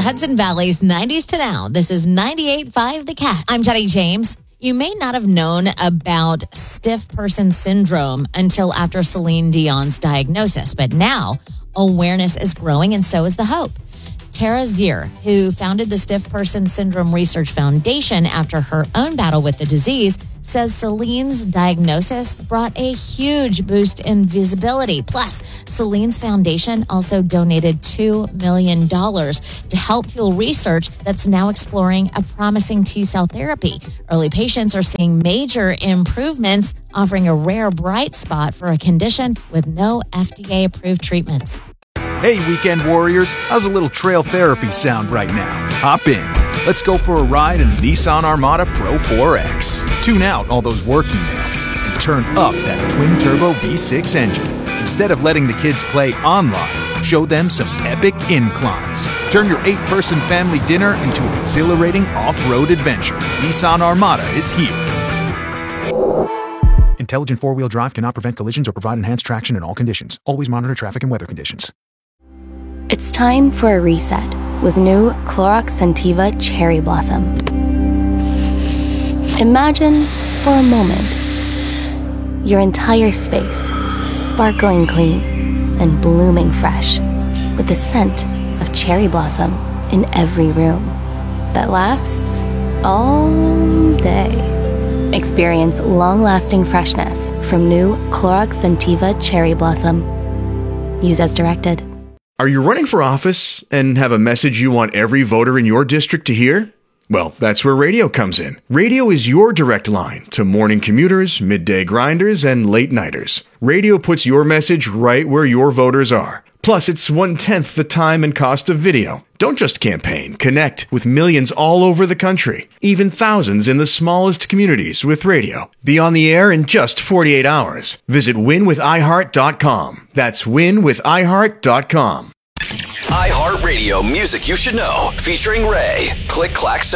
Hudson Valley's 90s to now. This is 98.5 The Cat. I'm Jenny James. You may not have known about stiff person syndrome until after Celine Dion's diagnosis, but now awareness is growing and so is the hope. Tara Zier, who founded the Stiff Person Syndrome Research Foundation after her own battle with the disease, says Celine's diagnosis brought a huge boost in visibility. Plus, Celine's foundation also donated $2 million to help fuel research that's now exploring a promising T-cell therapy. Early patients are seeing major improvements, offering a rare bright spot for a condition with no FDA-approved treatments. Hey, weekend warriors, how's a little trail therapy sound right now? Hop in. Let's go for a ride in the Nissan Armada Pro 4X. Tune out all those work emails and turn up that twin-turbo V6 engine. Instead of letting the kids play online, show them some epic inclines. Turn your 8-person family dinner into an exhilarating off-road adventure. Nissan Armada is here. Intelligent four-wheel drive cannot prevent collisions or provide enhanced traction in all conditions. Always monitor traffic and weather conditions. It's time for a reset with new Clorox Scentiva Cherry Blossom. Imagine, for a moment, your entire space sparkling clean and blooming fresh with the scent of cherry blossom in every room that lasts all day. Experience long-lasting freshness from new Clorox Scentiva Cherry Blossom. Use as directed. Are you running for office and have a message you want every voter in your district to hear? Well, that's where radio comes in. Radio is your direct line to morning commuters, midday grinders, and late nighters. Radio puts your message right where your voters are. Plus, it's 1/10 the time and cost of video. Don't just campaign. Connect with millions all over the country, even thousands in the smallest communities with radio. Be on the air in just 48 hours. Visit winwithiheart.com. That's winwithiheart.com. iHeartRadio Music You Should Know, featuring Ray. Click, clack,